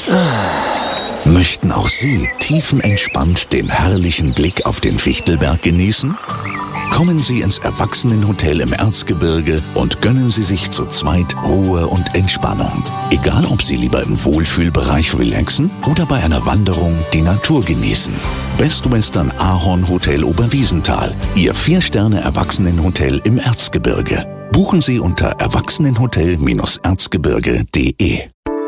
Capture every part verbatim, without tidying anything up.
Möchten auch Sie tiefenentspannt den herrlichen Blick auf den Fichtelberg genießen? Kommen Sie ins Erwachsenenhotel im Erzgebirge und gönnen Sie sich zu zweit Ruhe und Entspannung. Egal, ob Sie lieber im Wohlfühlbereich relaxen oder bei einer Wanderung die Natur genießen. Best Western Ahorn Hotel Oberwiesenthal, Ihr Vier-Sterne-Erwachsenenhotel im Erzgebirge. Buchen Sie unter erwachsenenhotel erzgebirge punkt de.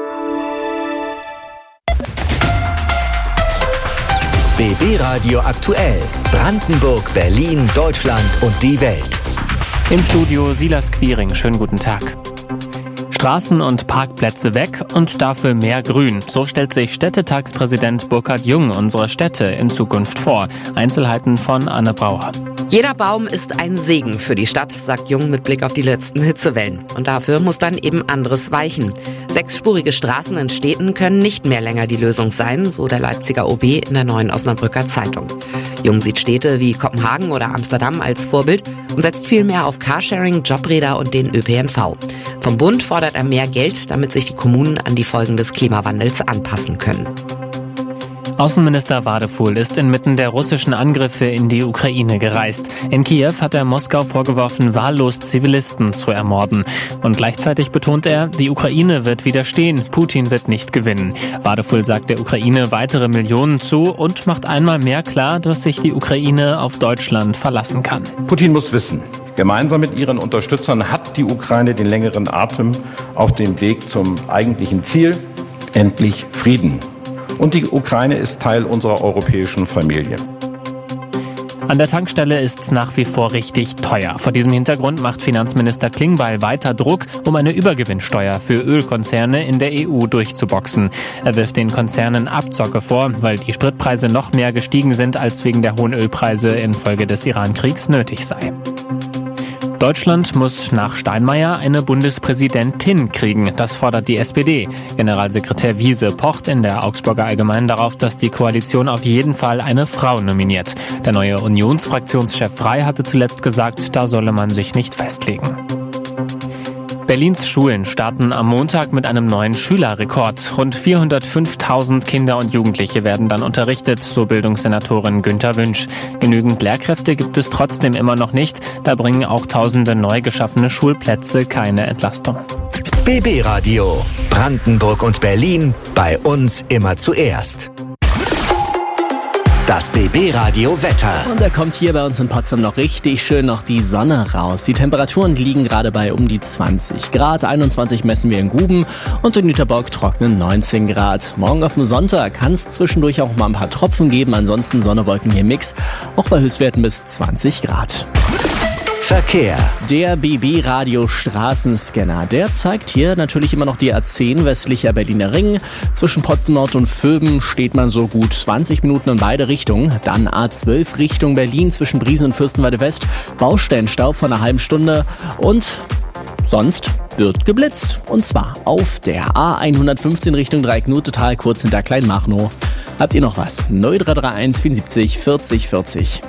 B B Radio aktuell. Brandenburg, Berlin, Deutschland und die Welt. Im Studio Silas Quiring. Schönen guten Tag. Straßen und Parkplätze weg und dafür mehr Grün. So stellt sich Städtetagspräsident Burkhard Jung unsere Städte in Zukunft vor. Einzelheiten von Anne Brauer. Jeder Baum ist ein Segen für die Stadt, sagt Jung mit Blick auf die letzten Hitzewellen. Und dafür muss dann eben anderes weichen. Sechsspurige Straßen in Städten können nicht mehr länger die Lösung sein, so der Leipziger O B in der Neuen Osnabrücker Zeitung. Jung sieht Städte wie Kopenhagen oder Amsterdam als Vorbild und setzt viel mehr auf Carsharing, Jobräder und den Ö P N V. Vom Bund fordert er mehr Geld, damit sich die Kommunen an die Folgen des Klimawandels anpassen können. Außenminister Wadefuhl ist inmitten der russischen Angriffe in die Ukraine gereist. In Kiew hat er Moskau vorgeworfen, wahllos Zivilisten zu ermorden. Und gleichzeitig betont er, die Ukraine wird widerstehen, Putin wird nicht gewinnen. Wadefuhl sagt der Ukraine weitere Millionen zu und macht einmal mehr klar, dass sich die Ukraine auf Deutschland verlassen kann. Putin muss wissen, gemeinsam mit ihren Unterstützern hat die Ukraine den längeren Atem auf dem Weg zum eigentlichen Ziel, endlich Frieden. Und die Ukraine ist Teil unserer europäischen Familie. An der Tankstelle ist es nach wie vor richtig teuer. Vor diesem Hintergrund macht Finanzminister Klingbeil weiter Druck, um eine Übergewinnsteuer für Ölkonzerne in der E U durchzuboxen. Er wirft den Konzernen Abzocke vor, weil die Spritpreise noch mehr gestiegen sind, als wegen der hohen Ölpreise infolge des Iran-Kriegs nötig sei. Deutschland muss nach Steinmeier eine Bundespräsidentin kriegen. Das fordert die S P D. Generalsekretär Wiese pocht in der Augsburger Allgemeinen darauf, dass die Koalition auf jeden Fall eine Frau nominiert. Der neue Unionsfraktionschef Frey hatte zuletzt gesagt, da solle man sich nicht festlegen. Berlins Schulen starten am Montag mit einem neuen Schülerrekord. Rund vierhundertfünftausend Kinder und Jugendliche werden dann unterrichtet, so Bildungssenatorin Günther Wünsch. Genügend Lehrkräfte gibt es trotzdem immer noch nicht. Da bringen auch tausende neu geschaffene Schulplätze keine Entlastung. B B Radio. Brandenburg und Berlin. Bei uns immer zuerst. Das B B Radio Wetter. Und da kommt hier bei uns in Potsdam noch richtig schön noch die Sonne raus. Die Temperaturen liegen gerade bei um die zwanzig Grad. einundzwanzig messen wir in Guben und in Jüterbock trocknen neunzehn Grad. Morgen auf dem Sonntag kann es zwischendurch auch mal ein paar Tropfen geben. Ansonsten Sonne, Wolken hier Mix. Auch bei Höchstwerten bis zwanzig Grad. Verkehr. Der B B Radio Straßenscanner, der zeigt hier natürlich immer noch die A zehn westlicher Berliner Ring. Zwischen Potsdam Nord und Vöben steht man so gut zwanzig Minuten in beide Richtungen. Dann A zwölf Richtung Berlin zwischen Briesen und Fürstenwalde West. Baustellenstau von einer halben Stunde und sonst wird geblitzt. Und zwar auf der A hundertfünfzehn Richtung Dreiecknotetal kurz hinter Kleinmachnow. Habt ihr noch was? null drei drei eins vierundsiebzig vierzig vierzig.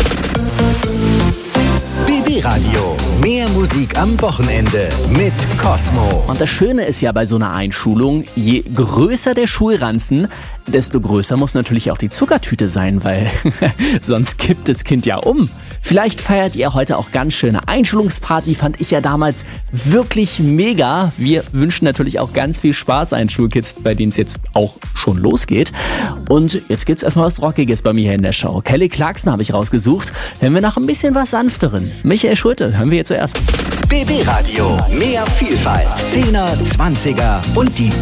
B B Radio. Mehr Musik am Wochenende mit Cosmo. Und das Schöne ist ja bei so einer Einschulung, je größer der Schulranzen, desto größer muss natürlich auch die Zuckertüte sein, weil sonst kippt das Kind ja um. Vielleicht feiert ihr heute auch ganz schöne Einschulungsparty, fand ich ja damals wirklich mega. Wir wünschen natürlich auch ganz viel Spaß an Schulkids, bei denen es jetzt auch schon losgeht. Und jetzt gibt's erstmal was Rockiges bei mir hier in der Show. Kelly Clarkson habe ich rausgesucht. Hören wir nach ein bisschen was Sanfteren. Michael Schulte, hören wir jetzt zuerst. B B Radio. Mehr Vielfalt. Zehner, Zwanziger und die